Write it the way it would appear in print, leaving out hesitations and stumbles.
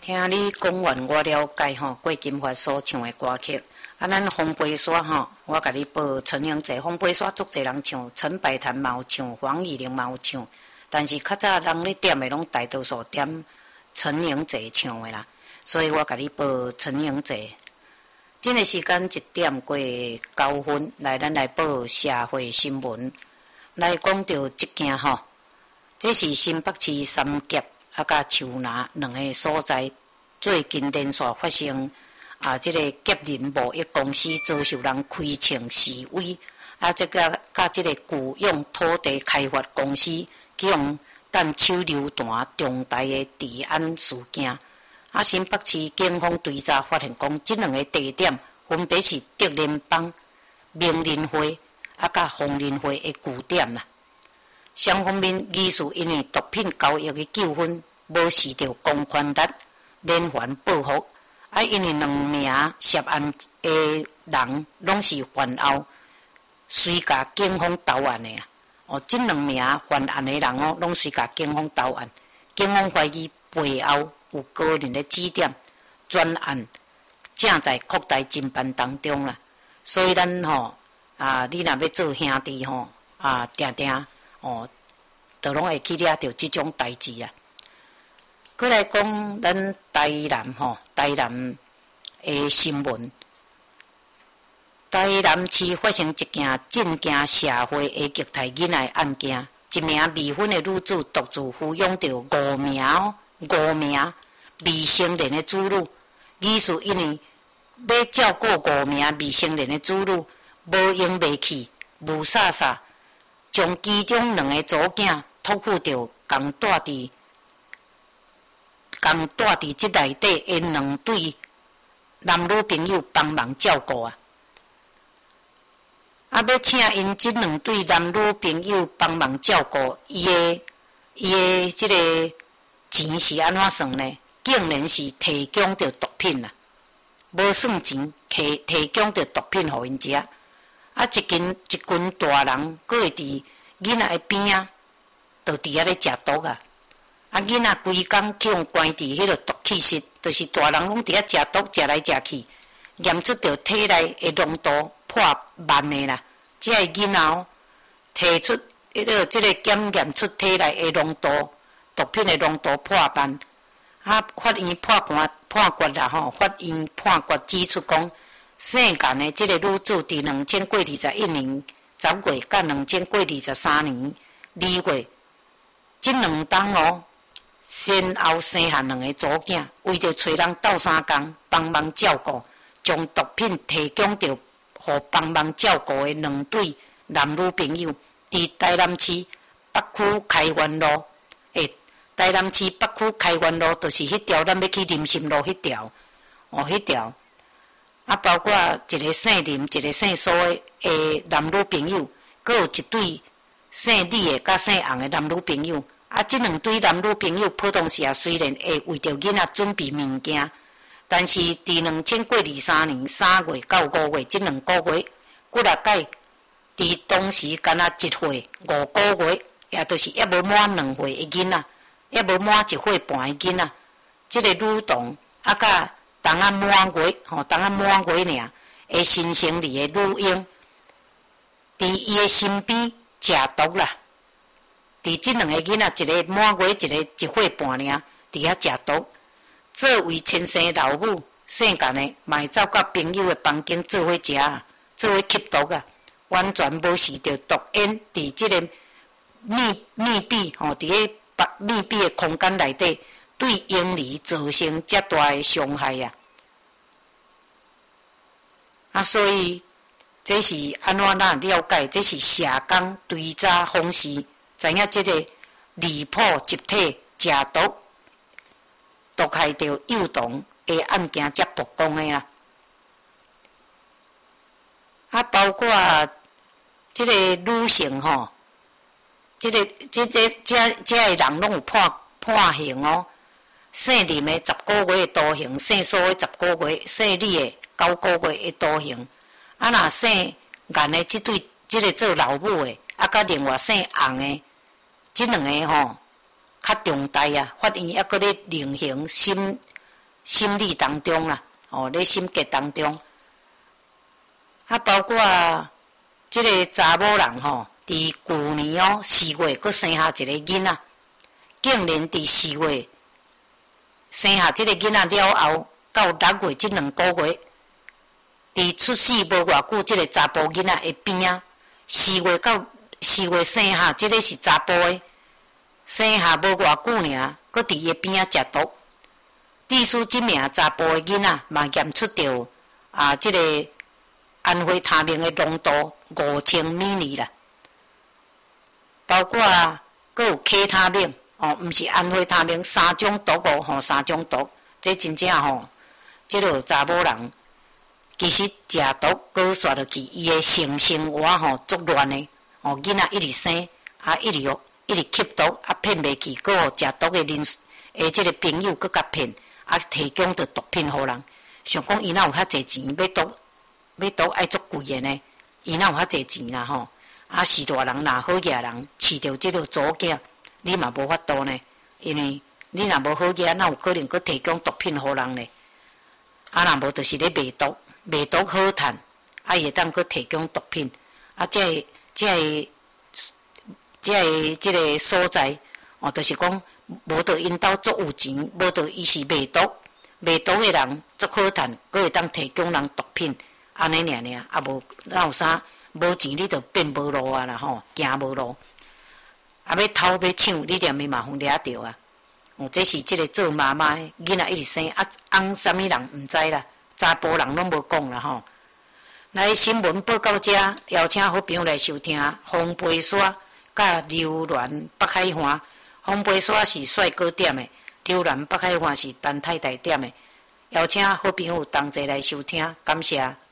听你讲完，我了解吼，郭金发所唱的歌曲。咱风飞沙吼，我甲你报陈英济。风飞沙足侪人唱，陈百潭嘛有唱，黄义玲嘛有唱，但是较早人咧点的拢大多数点陈英济唱的啦。所以我甲你报陈英济。这个时间1点过9分，来咱来报社会新闻。来讲到即件吼，这是新北市三峡甲树林两个所在，最近连续发生这个捷人贸易公司遭受人开枪示威，这个甲这个雇用土地开发公司去用弹手榴弹重大的治安事件。新北市警方追查发现讲，这两个地点分别是德仁坊、明仁会甲红仁会的据点啦。双方面疑似因为毒品交易的纠纷，无视到公权力，连环报复。因为两名涉案的人拢是犯后随甲警方投案的这两名犯案的人拢随甲警方投案。警方怀疑背后有个人的指点，专案正在扩大侦办当中啦。所以咱你若要做兄弟定定都拢会去抓到即种代志啊。过来讲咱台南的新闻。台南市发生一件震惊社会的虐待囡仔案件，一名未婚的女子独自抚养着5名未成年的子女，疑似因为要照顾5名未成年的子女，无用袂去，无傻傻，将其中2个祖囝托付着共住伫即内底的2对男女朋友帮忙照顾要请因即2对男女朋友帮忙照顾，伊的即个钱是安怎算呢？竟然是提供着毒品啦，无算钱，提供着毒品互因食。一群大人，佫会伫囡仔的边就伫遐咧食毒囡仔规工去用关伫迄个毒气室，就是大人拢伫遐食毒，食来食去，验出着体内的浓度破万的啦。这个囡仔提出即个检验出体内的浓度，毒品的浓度破万。法院判决啦法院判决指出讲，姓干的即个女子伫2021年10月甲2023年2月，即2冬先后生下2个祖囝，为着找人斗相共帮忙照顾，将毒品提供着互帮忙照顾的2对男女朋友，伫台南市北区开元路台南市北区开元路，就是迄条咱要去林森路迄条迄条包括一个姓林一个姓苏的男女朋友，佮有一对姓李的甲姓洪的男女朋友。这2对男女朋友普通时虽然会为着囡仔准备物件，但是伫2023年3月到5月这2个月，骨力界伫当时敢若1岁5个月，也就是还无满2岁的囡仔，还无满1岁半的囡仔，这个女童甲当满月尔会新生儿的女婴，伫伊的身边食毒啦。伫这2个囡仔，一个满月，一个1岁半尔，伫遐食毒。作为亲生老母，姓干的嘛会走到朋友的房间做伙食做伙吸毒完全无视着毒烟伫这个密闭伫个密闭的空间内底，对婴儿造成遮大的伤害所以这是安怎了解？这是社工追查方式。知影这个离谱集体食毒害着幼童的案件才曝光的包括这个女性这个人拢有判刑姓林的10个月的徒刑，姓苏的10个月，姓李的9个月的徒刑。若姓颜的这个做老母的，甲另外姓洪的。这2个较重大法院还搁咧另行心理当中啦，咧心结当中，包括即个查某人伫旧年4月佫生下一个囡仔，竟然伫4月生下即个囡仔了后，到6月即2个月，伫出世无偌久，即个查甫囡仔的边啊，4月生下，即个是查甫的，生下无偌久尔，佫伫伊边仔食毒。致使即名查甫的囡仔嘛验出着即个安非他命的浓度5000米尼啦，包括佫有 K 他命毋是安非他命，3种毒3种毒，这真正即个查某人其实食毒佫煞落去，伊的性生活作乱的囡仔一直生一直吸毒骗袂去，佫食毒的即个朋友佫甲骗。提供着毒品互人，想讲伊哪有遐济钱要毒爱足贵的呢？伊哪有遐济钱啦是大人若好野人饲着即个祖囝，你嘛无法度呢，因为你若无好野，哪有可能佫提供毒品互人呢？若无就是咧卖毒好趁，伊会当佫提供毒品，即个所在就是讲。无得因兜足有钱，无得伊是卖毒的人足好趁，佫会当提供人毒品，安尼尔，无哪有啥无钱，你着变无路啊啦行无路，要偷要抢，你就咪麻烦掠着啊！这是即个做妈妈的囡仔一直生翁啥物人毋知啦，查甫人拢无讲啦来新闻报到遮，邀请好朋友来收听红白沙甲流鸾北海岸。红白沙是帅哥点的，流鸾北海岸是陈太太点的，邀请好朋友同齐来收听，感谢。